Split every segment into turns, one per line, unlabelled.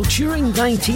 During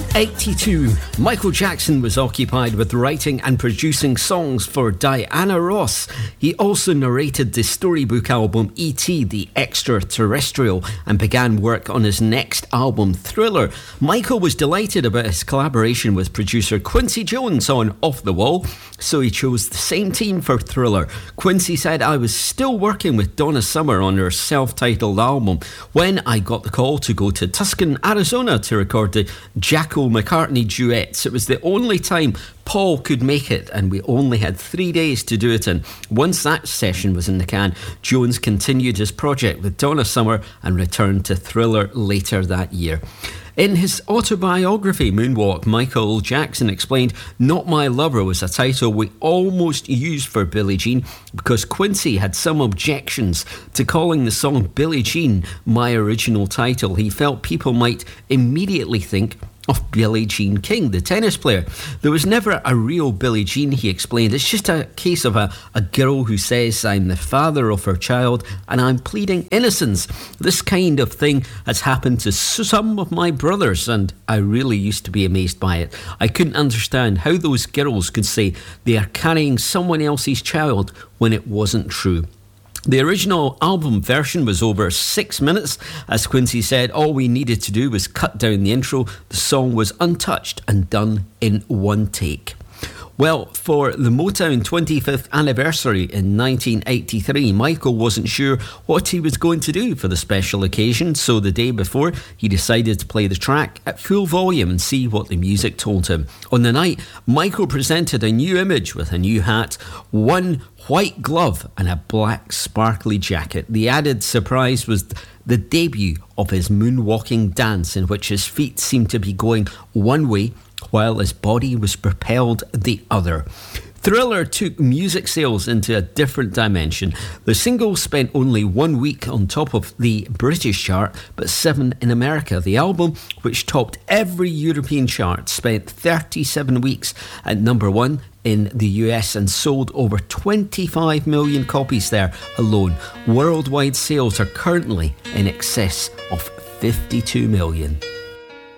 1982, Michael Jackson was occupied with writing and producing songs for Diana Ross. He also narrated the storybook album E.T. the Extraterrestrial and began work on his next album, Thriller. Michael was delighted about his collaboration with producer Quincy Jones on Off the Wall, so he chose the same team for Thriller. Quincy said, "I was still working with Donna Summer on her self-titled album when I got the call to go to Tucson, Arizona to record the Jacko McCartney duets. It was the only time Paul could make it, and we only had 3 days to do it in. Once that session was in the can, Jones continued his project with Donna Summer and returned to Thriller later that year." In his autobiography, Moonwalk, Michael Jackson explained, "Not My Lover was a title we almost used for Billie Jean because Quincy had some objections to calling the song Billie Jean my original title. He felt people might immediately think of Billie Jean King, the tennis player. There was never a real Billie Jean," he explained. "It's just a case of a girl who says I'm the father of her child and I'm pleading innocence. This kind of thing has happened to some of my brothers and I really used to be amazed by it. I couldn't understand how those girls could say they are carrying someone else's child when it wasn't true." The original album version was over 6 minutes. As Quincy said, "All we needed to do was cut down the intro. The song was untouched and done in one take." Well, for the Motown 25th anniversary in 1983, Michael wasn't sure what he was going to do for the special occasion, so the day before, he decided to play the track at full volume and see what the music told him. On the night, Michael presented a new image with a new hat, one white glove and a black sparkly jacket. The added surprise was the debut of his moonwalking dance, in which his feet seemed to be going one way while his body was propelled the other. Thriller took music sales into a different dimension. The single spent only 1 week on top of the British chart, but 7 in America. The album, which topped every European chart, spent 37 weeks at number 1 in the US and sold over 25 million copies there alone. Worldwide sales are currently in excess of 52 million.